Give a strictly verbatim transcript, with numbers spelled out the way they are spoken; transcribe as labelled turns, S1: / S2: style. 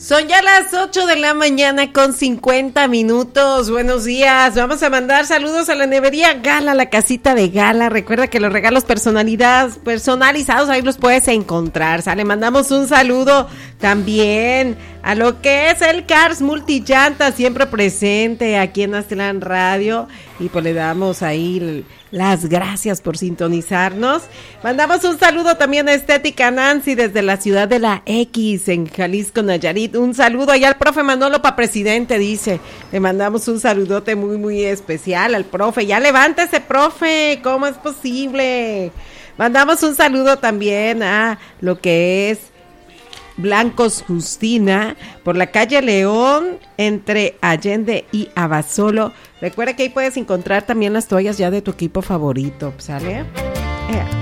S1: Son ya las ocho de la mañana con cincuenta minutos. Buenos días. Vamos a mandar saludos a la nevería Gala, la casita de Gala. Recuerda que los regalos personalidad, personalizados ahí los puedes encontrar. ¿Sale? Mandamos un saludo también a lo que es el Cars Multillanta, siempre presente aquí en Aztlán Radio. Y pues le damos ahí las gracias por sintonizarnos. Mandamos un saludo también a Estética Nancy desde la ciudad de la X en Jalisco, Nayarit. Un saludo allá al profe Manolo pa' presidente, dice. Le mandamos un saludote muy, muy especial al profe. Ya levántese, profe, ¿cómo es posible? Mandamos un saludo también a lo que es Blancos Justina, por la calle León, entre Allende y Abasolo. Recuerda que ahí puedes encontrar también las toallas ya de tu equipo favorito, ¿sale? Eh.